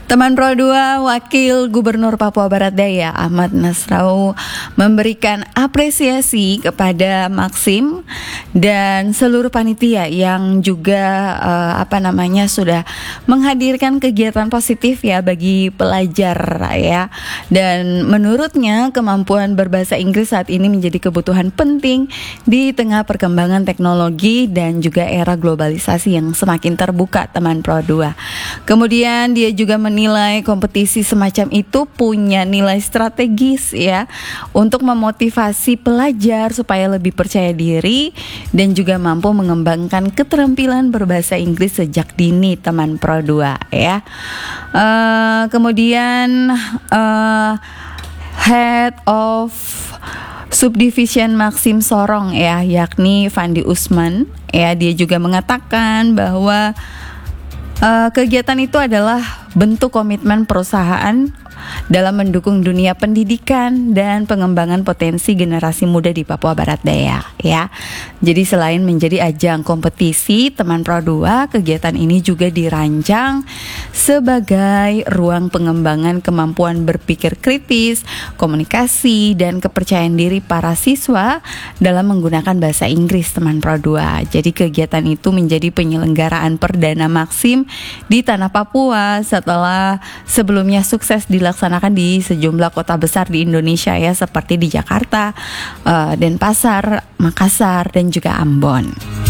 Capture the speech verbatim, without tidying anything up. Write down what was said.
Teman Pro dua, Wakil Gubernur Papua Barat Daya Ahmad Nasrau memberikan apresiasi kepada Maxim dan seluruh panitia yang juga uh, apa namanya sudah menghadirkan kegiatan positif ya bagi pelajar ya. Dan menurutnya kemampuan berbahasa Inggris saat ini menjadi kebutuhan penting di tengah perkembangan teknologi dan juga era globalisasi yang semakin terbuka, teman Pro dua. Kemudian dia juga menilai kompetisi semacam itu punya nilai strategis ya untuk memotivasi pelajar supaya lebih percaya diri dan juga mampu mengembangkan keterampilan berbahasa Inggris sejak dini, teman Pro dua ya. Uh, kemudian uh, Head of Subdivision Maxim Sorong ya, yakni Fandi Usman ya, dia juga mengatakan bahwa Uh, kegiatan itu adalah bentuk komitmen perusahaan dalam mendukung dunia pendidikan dan pengembangan potensi generasi muda di Papua Barat Daya ya. Jadi selain menjadi ajang kompetisi, teman Pro dua, kegiatan ini juga dirancang sebagai ruang pengembangan kemampuan berpikir kritis, komunikasi dan kepercayaan diri para siswa dalam menggunakan bahasa Inggris, teman Pro dua. Jadi kegiatan itu menjadi penyelenggaraan perdana Maxim di tanah Papua setelah sebelumnya sukses dilaksanakan di sejumlah kota besar di Indonesia ya, seperti di Jakarta, uh, Denpasar, Makassar dan juga Ambon.